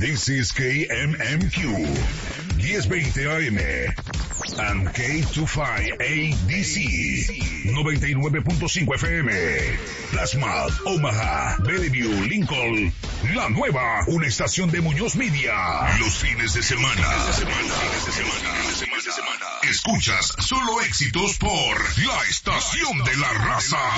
This is KMMQ 1020 AM and K25ADC 99.5 FM. Plasma, Omaha, Bellevue, Lincoln. La nueva, una estación de Muñoz Media. Los fines de semana. Escuchas solo éxitos por la estación de la raza.